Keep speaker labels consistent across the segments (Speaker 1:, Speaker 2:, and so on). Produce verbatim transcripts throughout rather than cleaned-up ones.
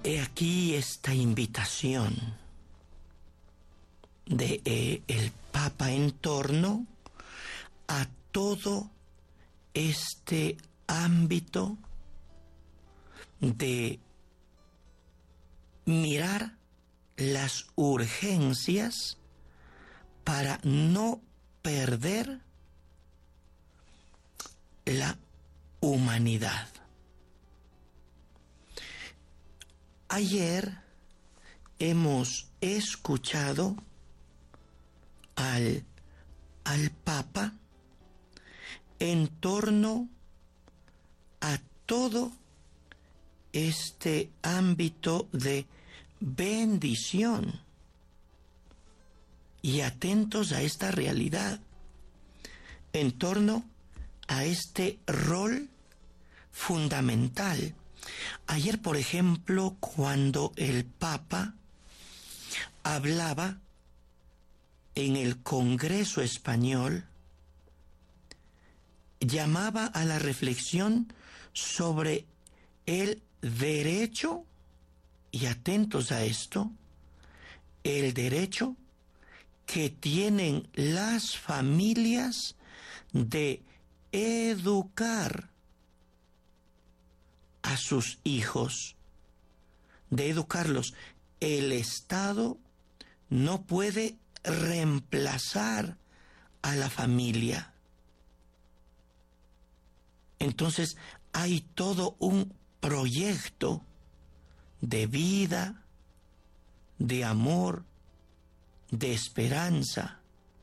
Speaker 1: He aquí esta invitación de eh, el Papa en torno a todo este ámbito de mirar las urgencias para no perder la humanidad. Ayer hemos escuchado al, al Papa en torno a todo este ámbito de bendición y atentos a esta realidad en torno a este rol fundamental. Ayer, por ejemplo, cuando el Papa hablaba en el Congreso Español, llamaba a la reflexión sobre el derecho, y atentos a esto, el derecho que tienen las familias de educar a sus hijos, de educarlos. El Estado no puede reemplazar a la familia. Entonces hay todo un proyecto de vida, de amor, de esperanza.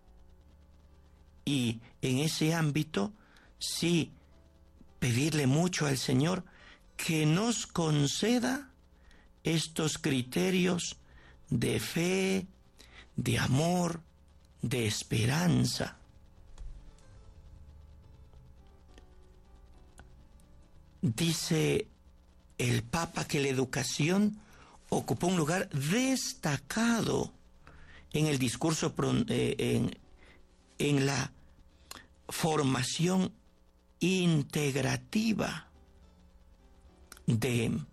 Speaker 1: Y en ese ámbito, sí, pedirle mucho al Señor que nos conceda estos criterios de fe, de amor, de esperanza. Dice el Papa que la educación ocupó un lugar destacado en el discurso, eh, en, en la formación integrativa de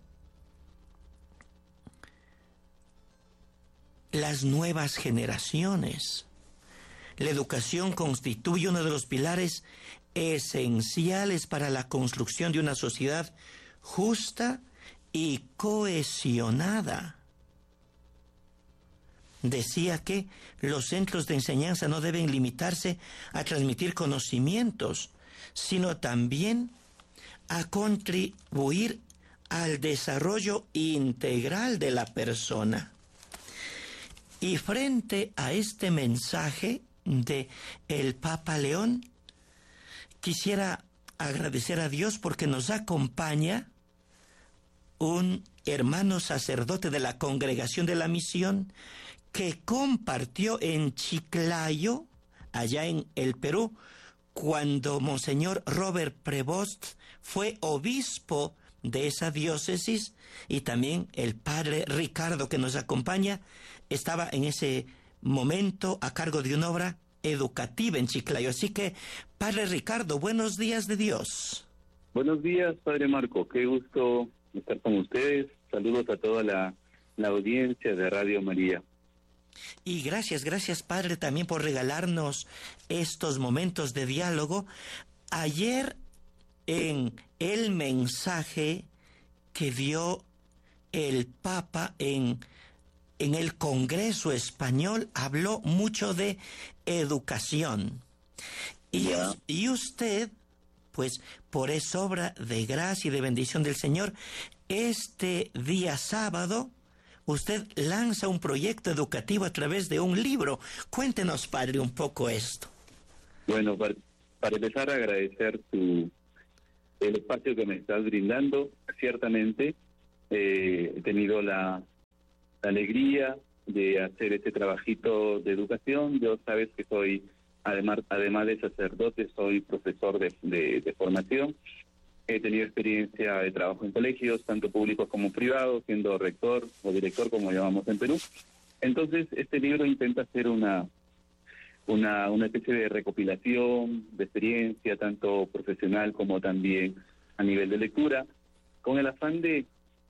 Speaker 1: las nuevas generaciones. La educación constituye uno de los pilares esenciales para la construcción de una sociedad justa y cohesionada. Decía que los centros de enseñanza no deben limitarse a transmitir conocimientos, sino también a contribuir al desarrollo integral de la persona. Y frente a este mensaje de el Papa León, quisiera agradecer a Dios porque nos acompaña un hermano sacerdote de la Congregación de la Misión que compartió en Chiclayo, allá en el Perú, cuando Monseñor Robert Prevost fue obispo de esa diócesis, y también el padre Ricardo, que nos acompaña, estaba en ese momento a cargo de una obra educativa en Chiclayo. Así que, padre Ricardo, buenos días de Dios.
Speaker 2: Buenos días, padre Marco, qué gusto estar con ustedes. Saludos a toda la, la audiencia de Radio María.
Speaker 1: Y gracias, gracias padre también por regalarnos estos momentos de diálogo. Ayer en el mensaje que dio el Papa en, en el Congreso Español habló mucho de educación. Y, yeah. y usted, pues por esa obra de gracia y de bendición del Señor, este día sábado usted lanza un proyecto educativo a través de un libro. Cuéntenos, padre, un poco esto.
Speaker 2: Bueno, para, para empezar a agradecer tu, el espacio que me estás brindando. Ciertamente eh, he tenido la, la alegría de hacer este trabajito de educación. Yo sabes que soy, además, además de sacerdote, soy profesor de, de, de formación. He tenido experiencia de trabajo en colegios, tanto públicos como privados, siendo rector o director, como llamamos en Perú. Entonces, este libro intenta hacer una, una, una especie de recopilación de experiencia, tanto profesional como también a nivel de lectura, con el afán de,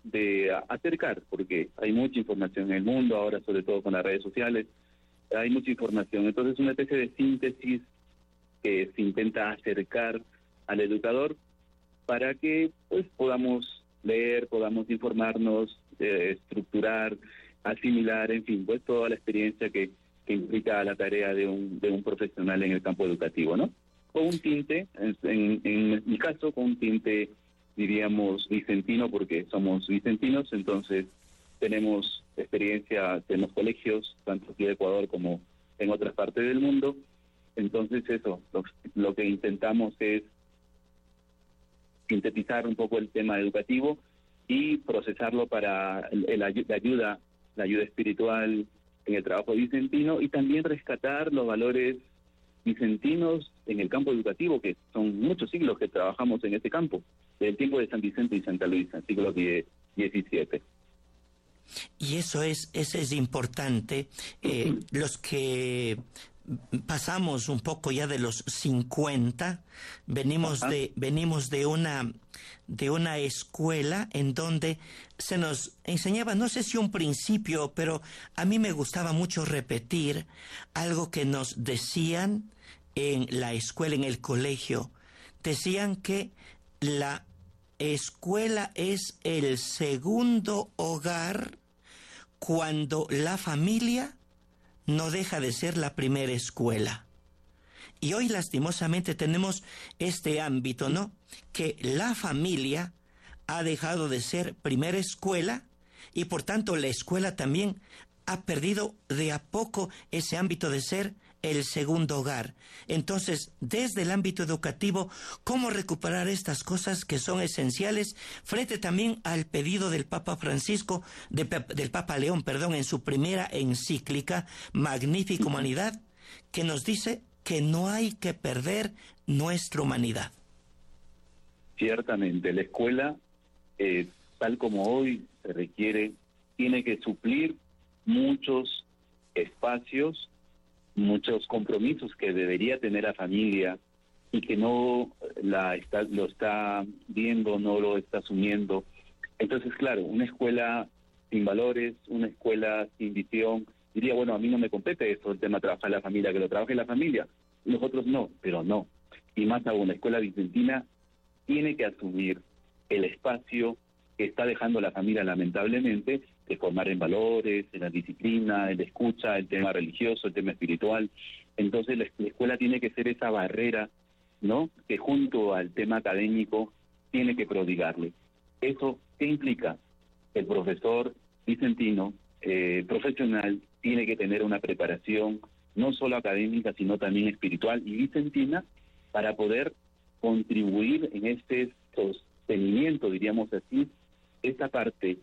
Speaker 2: de acercar, porque hay mucha información en el mundo, ahora sobre todo con las redes sociales, hay mucha información. Entonces, una especie de síntesis que se intenta acercar al educador para que pues podamos leer, podamos informarnos, eh, estructurar, asimilar, en fin, pues toda la experiencia que, que implica la tarea de un, de un profesional en el campo educativo, ¿no? Con un tinte, en, en, en mi caso, con un tinte, diríamos, vicentino, porque somos vicentinos, entonces tenemos experiencia en los colegios, tanto aquí de Ecuador como en otras partes del mundo. Entonces eso, lo, lo que intentamos es sintetizar un poco el tema educativo y procesarlo para el, el, la ayuda, la ayuda espiritual en el trabajo vicentino, y también rescatar los valores vicentinos en el campo educativo, que son muchos siglos que trabajamos en este campo, del tiempo de San Vicente y Santa Luisa, siglo diecisiete.
Speaker 1: Y eso es, eso es importante. Eh, los que pasamos un poco ya de los cincuenta, venimos
Speaker 2: Ajá.
Speaker 1: de venimos de una de una escuela en donde se nos enseñaba, no sé si un principio, pero a mí me gustaba mucho repetir algo que nos decían en la escuela, en el colegio. Decían que la escuela es el segundo hogar cuando la familia no deja de ser la primera escuela. Y hoy lastimosamente tenemos este ámbito, ¿no? Que la familia ha dejado de ser primera escuela y por tanto la escuela también ha perdido de a poco ese ámbito de ser el segundo hogar. Entonces, desde el ámbito educativo, ¿cómo recuperar estas cosas que son esenciales frente también al pedido del Papa Francisco, de, del Papa León, perdón, en su primera encíclica, Magnificat Humanidad, que nos dice que no hay que perder nuestra humanidad?
Speaker 2: Ciertamente, la escuela, eh, tal como hoy se requiere, tiene que suplir muchos espacios, muchos compromisos que debería tener la familia y que no la está, lo está viendo, no lo está asumiendo. Entonces, claro, una escuela sin valores, una escuela sin visión, diría, bueno, a mí no me compete eso, el tema de trabajar en la familia, que lo trabaje la familia, nosotros no, pero no. Y más aún, la escuela vicentina tiene que asumir el espacio que está dejando la familia, lamentablemente, de formar en valores, en la disciplina, en la escucha, el tema religioso, el tema espiritual. Entonces la, la escuela tiene que ser esa barrera, ¿no?, que junto al tema académico tiene que prodigarle. ¿Eso qué implica? El profesor vicentino, eh, profesional, tiene que tener una preparación no solo académica, sino también espiritual y vicentina, para poder contribuir en este sostenimiento, diríamos así, esta parte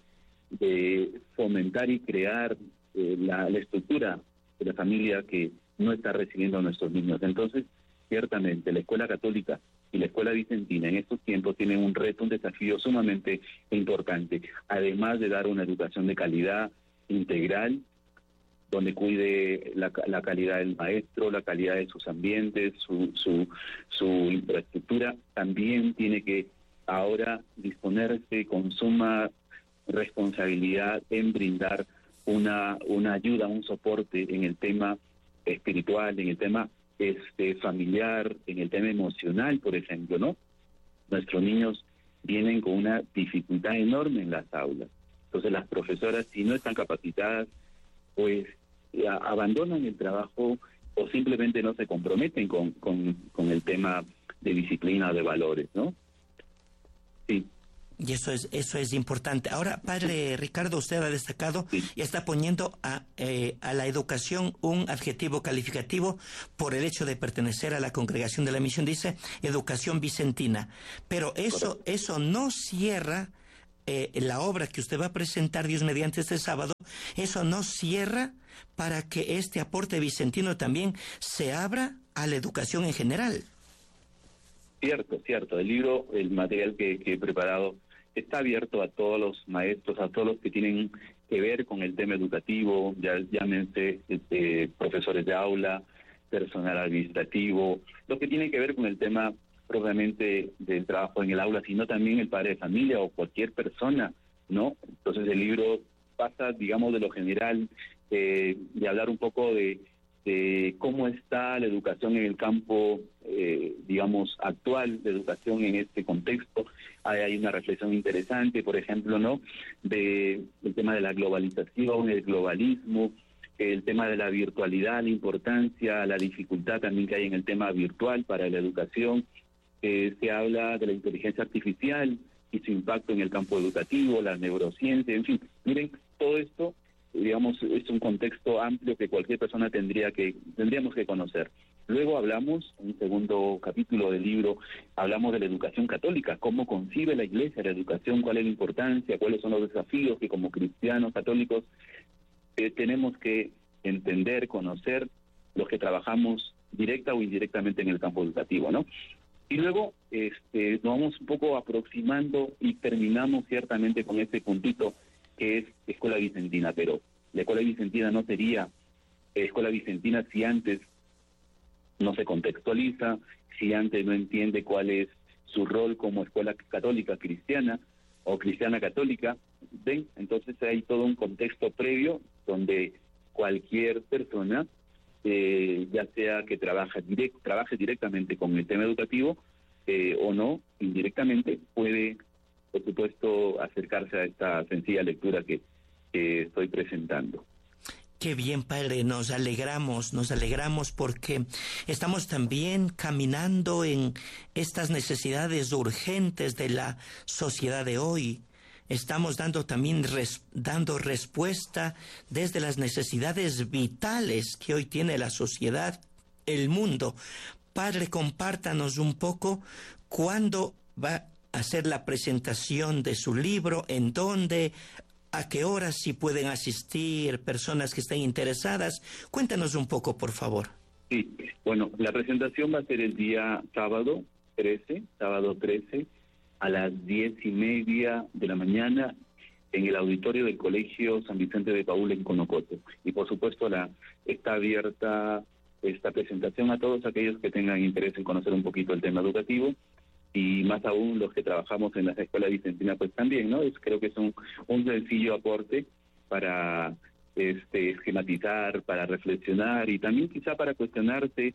Speaker 2: de fomentar y crear eh, la, la estructura de la familia que no está recibiendo a nuestros niños. Entonces, ciertamente, la escuela católica y la escuela vicentina en estos tiempos tienen un reto, un desafío sumamente importante, además de dar una educación de calidad integral, donde cuide la, la calidad del maestro, la calidad de sus ambientes, su, su, su infraestructura. También tiene que ahora disponerse con suma responsabilidad en brindar una, una ayuda, un soporte en el tema espiritual, en el tema este familiar, en el tema emocional, por ejemplo, ¿no? Nuestros niños vienen con una dificultad enorme en las aulas. Entonces las profesoras, si no están capacitadas, pues a, abandonan el trabajo o simplemente no se comprometen con, con, con el tema de disciplina o de valores, ¿no? Sí.
Speaker 1: Y eso es eso es importante. Ahora, padre Ricardo, usted ha destacado
Speaker 2: Sí.
Speaker 1: y está poniendo a, eh, a la educación un adjetivo calificativo por el hecho de pertenecer a la congregación de la misión. Dice educación vicentina. Pero eso,
Speaker 2: Correcto.
Speaker 1: eso no cierra eh, la obra que usted va a presentar, Dios mediante, este sábado. Eso no cierra para que este aporte vicentino también se abra a la educación en general.
Speaker 2: Cierto, cierto. El libro, el material que, que he preparado, está abierto a todos los maestros, a todos los que tienen que ver con el tema educativo, ya llámense este, profesores de aula, personal administrativo, lo que tiene que ver con el tema propiamente del trabajo en el aula, sino también el padre de familia o cualquier persona ¿no? Entonces el libro pasa, digamos, de lo general, eh, de hablar un poco de, de cómo está la educación en el campo, eh, digamos, actual, de educación en este contexto. Hay, hay una reflexión interesante, por ejemplo, ¿no?, de el tema de la globalización, el globalismo, el tema de la virtualidad, la importancia, la dificultad también que hay en el tema virtual para la educación. Eh, se habla de la inteligencia artificial y su impacto en el campo educativo, la neurociencia, en fin, miren, todo esto, digamos, es un contexto amplio que cualquier persona tendría que tendríamos que conocer. Luego hablamos, en un segundo capítulo del libro, hablamos de la educación católica, cómo concibe la Iglesia la educación, cuál es la importancia, cuáles son los desafíos que como cristianos católicos eh, tenemos que entender, conocer, los que trabajamos directa o indirectamente en el campo educativo, ¿no? Y luego este, nos vamos un poco aproximando y terminamos ciertamente con este puntito que es Escuela Vicentina, pero la Escuela Vicentina no sería Escuela Vicentina si antes no se contextualiza, si antes no entiende cuál es su rol como escuela católica cristiana o cristiana católica. ¿Ven? Entonces hay todo un contexto previo donde cualquier persona, eh, ya sea que trabaja direct, trabaje directamente con el tema educativo eh, o no, indirectamente, puede, por supuesto, acercarse a esta sencilla lectura que, que estoy presentando.
Speaker 1: Qué bien, padre, nos alegramos, nos alegramos porque estamos también caminando en estas necesidades urgentes de la sociedad de hoy. Estamos dando también res, dando respuesta desde las necesidades vitales que hoy tiene la sociedad, el mundo. Padre, compártanos un poco cuándo va a hacer la presentación de su libro, en dónde, a qué horas, si pueden asistir personas que estén interesadas. Cuéntanos un poco, por favor.
Speaker 2: Sí, bueno, la presentación va a ser el día sábado trece, sábado trece, a las diez y media de la mañana en el auditorio del Colegio San Vicente de Paúl en Conocoto. Y por supuesto la está abierta esta presentación a todos aquellos que tengan interés en conocer un poquito el tema educativo, y más aún los que trabajamos en la Escuela Vicentina, pues también, ¿no? Es, creo que es un, un sencillo aporte para este esquematizar, para reflexionar y también quizá para cuestionarse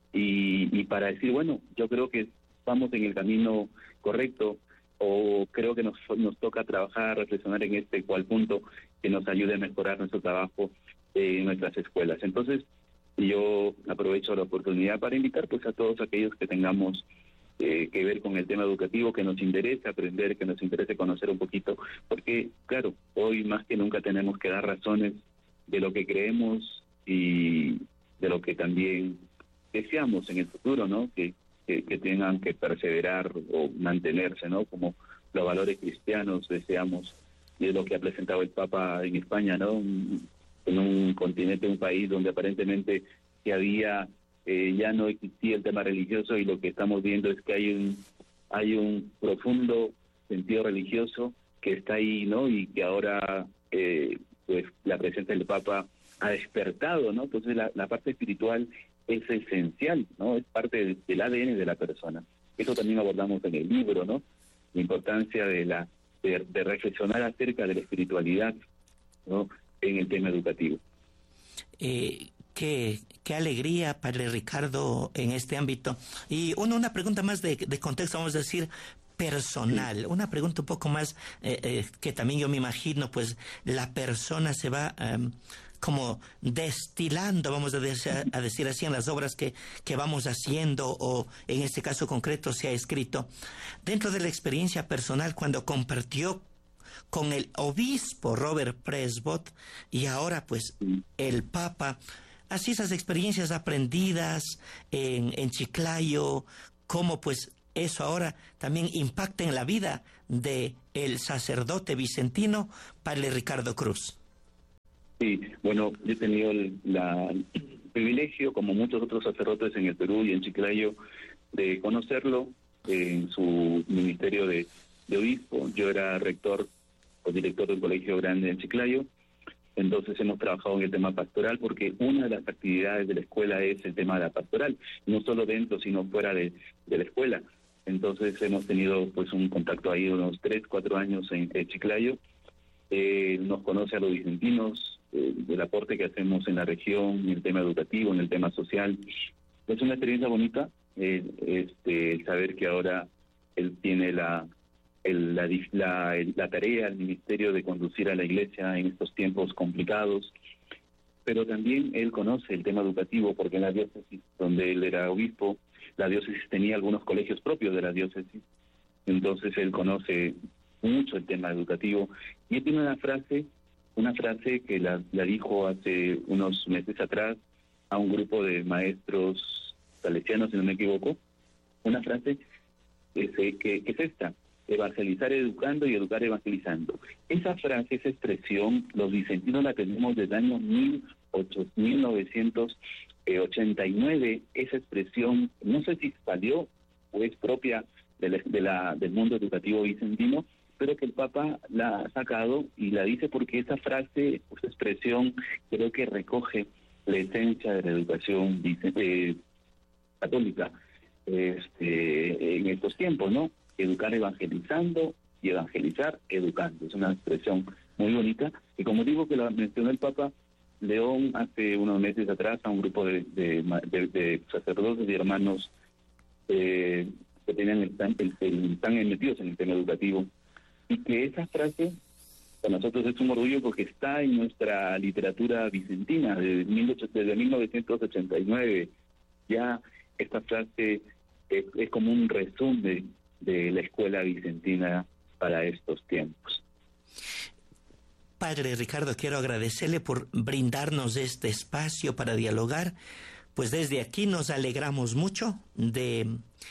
Speaker 2: y, y para decir, bueno, yo creo que vamos en el camino correcto, o creo que nos, nos toca trabajar, reflexionar en este cual punto que nos ayude a mejorar nuestro trabajo eh, en nuestras escuelas. Entonces, yo aprovecho la oportunidad para invitar pues a todos aquellos que tengamos eh, que ver con el tema educativo, que nos interese aprender, que nos interese conocer un poquito, porque, claro, hoy más que nunca tenemos que dar razones de lo que creemos y de lo que también deseamos en el futuro, ¿no? Que Que, que tengan que perseverar o mantenerse, ¿no? Como los valores cristianos deseamos, y es lo que ha presentado el Papa en España, ¿no? En un continente, un país donde aparentemente que había, eh, ya no existía el tema religioso, y lo que estamos viendo es que hay un, hay un profundo sentido religioso que está ahí, ¿no? Y que ahora, eh, pues, la presencia del Papa ha despertado, ¿no? Entonces la, la parte espiritual es esencial, ¿no? Es parte del, del A D N de la persona. Eso también abordamos en el libro, ¿no? La importancia de la de, de reflexionar acerca de la espiritualidad, ¿no? En el tema educativo.
Speaker 1: Eh, qué, qué alegría, padre Ricardo, en este ámbito. Y una, una pregunta más de, de contexto, vamos a decir, personal. Sí. Una pregunta un poco más eh, eh, que también yo me imagino, pues la persona se va Um, como destilando, vamos a decir, a decir así, en las obras que, que vamos haciendo, o en este caso concreto se ha escrito. Dentro de la experiencia personal, cuando compartió con el obispo Robert Presbot y ahora pues el Papa, así esas experiencias aprendidas en, en Chiclayo, cómo pues eso ahora también impacta en la vida de el sacerdote vicentino, padre Ricardo Cruz.
Speaker 2: Sí, bueno, yo he tenido el la, el privilegio, como muchos otros sacerdotes en el Perú y en Chiclayo, de conocerlo en su ministerio de, de obispo. Yo era rector o director de un colegio grande en Chiclayo, entonces hemos trabajado en el tema pastoral, porque una de las actividades de la escuela es el tema de la pastoral, no solo dentro, sino fuera de, de la escuela. Entonces hemos tenido pues un contacto ahí unos tres, cuatro años en, en Chiclayo, eh, nos conoce a los vicentinos, eh, del aporte que hacemos en la región, en el tema educativo, en el tema social. Es una experiencia bonita, eh, este, saber que ahora él tiene la, el, la, la, la tarea, el ministerio de conducir a la iglesia en estos tiempos complicados, pero también él conoce el tema educativo, porque en la diócesis donde él era obispo, la diócesis tenía algunos colegios propios de la diócesis, entonces él conoce mucho el tema educativo, y él tiene una frase, una frase que la, la dijo hace unos meses atrás a un grupo de maestros salesianos, si no me equivoco, una frase que, que, que es esta: evangelizar educando y educar evangelizando. Esa frase, esa expresión, los vicentinos la tenemos desde el año mil novecientos ochenta y nueve, esa expresión, no sé si salió o es propia de la, de la, del mundo educativo vicentino, pero que el Papa la ha sacado y la dice porque esa frase, esa expresión, creo que recoge la esencia de la educación eh, católica este, en estos tiempos, ¿no? Educar evangelizando y evangelizar educando. Es una expresión muy bonita, y como digo que la mencionó el Papa León hace unos meses atrás a un grupo de, de, de, de sacerdotes y hermanos eh, que tenían están, están metidos en el tema educativo, y que esa frase para nosotros es un orgullo porque está en nuestra literatura vicentina desde, desde mil novecientos ochenta y nueve. Ya esta frase es, es como un resumen de la escuela vicentina para estos tiempos.
Speaker 1: Padre Ricardo, quiero agradecerle por brindarnos este espacio para dialogar. Pues desde aquí nos alegramos mucho de,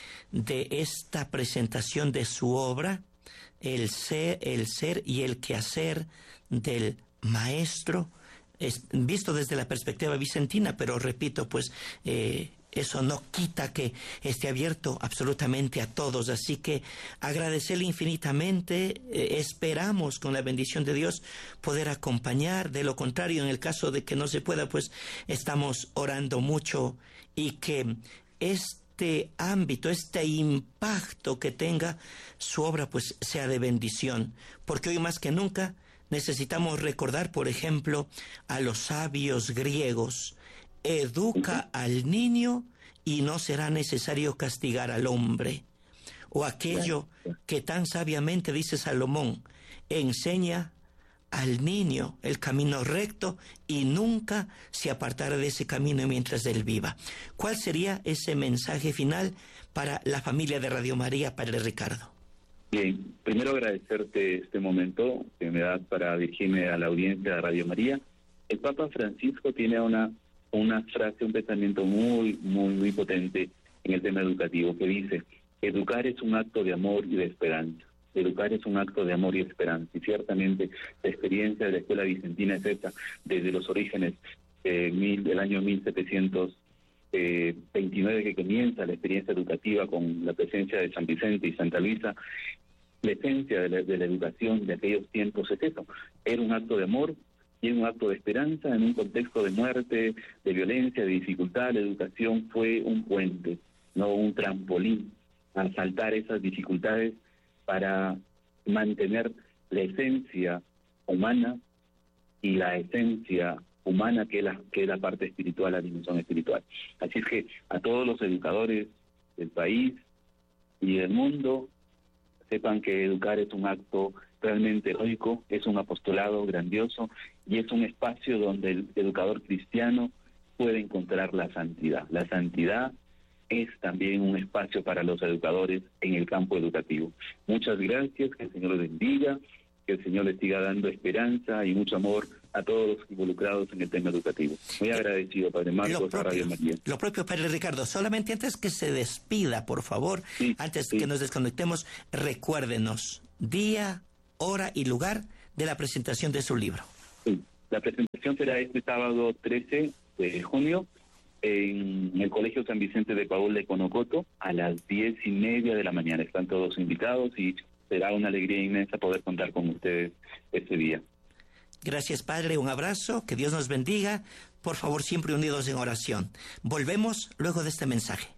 Speaker 1: de esta presentación de su obra, el ser, el ser y el quehacer del maestro, es, visto desde la perspectiva vicentina, pero repito, pues eh, eso no quita que esté abierto absolutamente a todos. Así que agradecerle infinitamente, eh, esperamos con la bendición de Dios poder acompañar. De lo contrario, en el caso de que no se pueda, pues estamos orando mucho, y que este ámbito, este impacto que tenga su obra, pues sea de bendición, porque hoy más que nunca necesitamos recordar, por ejemplo, a los sabios griegos: educa al niño y no será necesario castigar al hombre. O aquello que tan sabiamente dice Salomón: enseña al niño el camino recto y nunca se apartará de ese camino mientras él viva. ¿Cuál sería ese mensaje final para la familia de Radio María, Padre Ricardo?
Speaker 2: Bien, primero agradecerte este momento que me das para dirigirme a la audiencia de Radio María. El Papa Francisco tiene una, una frase, un pensamiento muy, muy, muy potente en el tema educativo, que dice: educar es un acto de amor y de esperanza. Educar es un acto de amor y esperanza. Y ciertamente la experiencia de la Escuela Vicentina es esta, desde los orígenes eh, mil, del año mil setecientos veintinueve, que comienza la experiencia educativa con la presencia de San Vicente y Santa Luisa. La esencia de la, de la educación de aquellos tiempos es eso: era un acto de amor y era un acto de esperanza en un contexto de muerte, de violencia, de dificultad. La educación fue un puente, no un trampolín, a saltar esas dificultades para mantener la esencia humana y la esencia humana que es la, que es la parte espiritual, la dimensión espiritual. Así es que a todos los educadores del país y del mundo, sepan que educar es un acto realmente heroico, es un apostolado grandioso y es un espacio donde el educador cristiano puede encontrar la santidad. La santidad es también un espacio para los educadores en el campo educativo. Muchas gracias, que el Señor les bendiga, que el Señor les siga dando esperanza y mucho amor a todos los involucrados en el tema educativo. Muy agradecido, Padre Marcos,
Speaker 1: propio,
Speaker 2: a Radio María.
Speaker 1: Lo propio, Padre Ricardo. Solamente antes que se despida, por favor,
Speaker 2: sí,
Speaker 1: antes
Speaker 2: sí.
Speaker 1: que nos desconectemos, recuérdenos día, hora y lugar de la presentación de su libro.
Speaker 2: Sí. La presentación será este sábado trece de junio en el Colegio San Vicente de Paúl de Conocoto a las diez y media de la mañana. Están todos invitados y será una alegría inmensa poder contar con ustedes ese día.
Speaker 1: Gracias, Padre. Un abrazo. Que Dios nos bendiga. Por favor, siempre unidos en oración. Volvemos luego de este mensaje.